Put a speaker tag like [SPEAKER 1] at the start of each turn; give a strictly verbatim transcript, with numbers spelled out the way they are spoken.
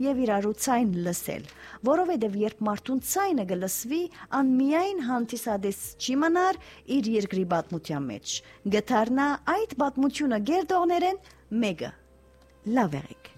[SPEAKER 1] եւ իրարու ցայն լսել, որովհետեւ երբ մարդուն ցայնը գլսվի, ան միայն հանդիսադես չի մնար իր երկրի պատմության մեջ, գտարնա այդ պատմությունը գերդողներեն մեկը։ Լավ եղեք։